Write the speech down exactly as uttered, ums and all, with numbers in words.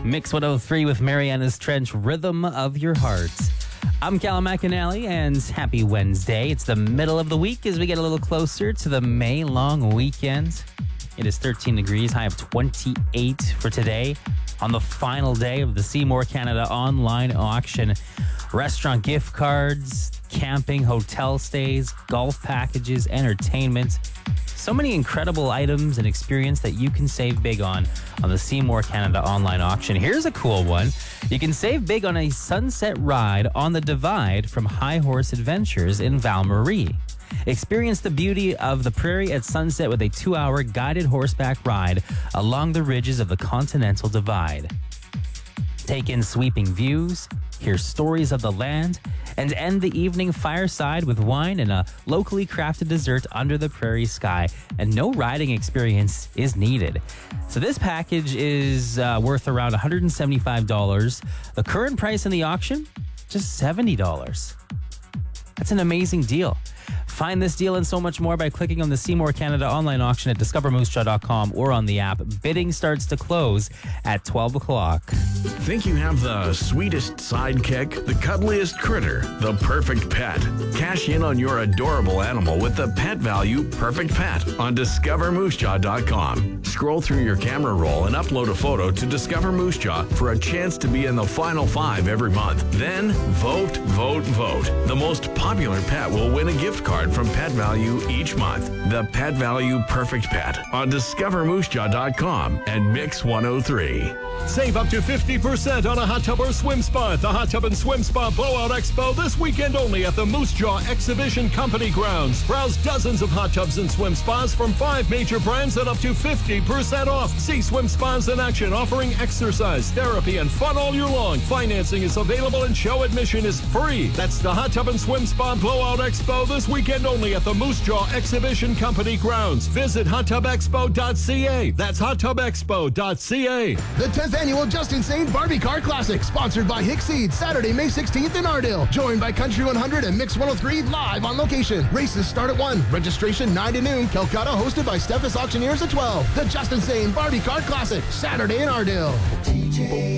Mix one oh three with Mariana's Trench, Rhythm of Your Heart. I'm Callum McAnally, and happy Wednesday. It's the middle of the week as we get a little closer to the May long weekend. It is thirteen degrees, high of twenty-eight for today on the final day of the Seymour Canada online auction. Restaurant gift cards, camping, hotel stays, golf packages, entertainment. So many incredible items and experience that you can save big on on the Seymour Canada online auction. Here's a cool one. You can save big on a sunset ride on the Divide from High Horse Adventures in Val-Marie. Experience the beauty of the prairie at sunset with a two-hour guided horseback ride along the ridges of the Continental Divide. Take in sweeping views, hear stories of the land, and end the evening fireside with wine and a locally crafted dessert under the prairie sky. And no riding experience is needed. So this package is uh, worth around one hundred seventy-five dollars. The current price in the auction, just seventy dollars. That's an amazing deal. Find this deal and so much more by clicking on the Seymour Canada online auction at discover moose jaw dot com or on the app. Bidding starts to close at twelve o'clock. Think you have the sweetest sidekick, the cuddliest critter, the perfect pet? Cash in on your adorable animal with the Pet Value Perfect Pet on discover moose jaw dot com. Scroll through your camera roll and upload a photo to Discover Moose Jaw for a chance to be in the final five every month. Then vote, vote, vote. The most popular pet will win a gift card from Pet Value each month. The Pet Value Perfect Pet on discover moose jaw dot com and Mix one oh three. Save up to fifty percent on a hot tub or swim spa at the Hot Tub and Swim Spa Blowout Expo this weekend only at the Moose Jaw Exhibition Company grounds. Browse dozens of hot tubs and swim spas from five major brands at up to fifty percent off. See swim spas in action offering exercise, therapy, and fun all year long. Financing is available and show admission is free. That's the Hot Tub and Swim Spa Blowout Expo this weekend only at the Moose Jaw Exhibition Company grounds. Visit hot tub expo dot c a. That's hot tub expo dot c a. The tenth Annual Justin Saint Barbie Car Classic, sponsored by Hick Seeds, Saturday, May sixteenth in Ardale. Joined by Country one hundred and Mix one oh three live on location. Races start at one. Registration nine to noon. Calcutta hosted by Steffes Auctioneers at twelve. The Justin Saint Barbie Car Classic, Saturday in Ardale.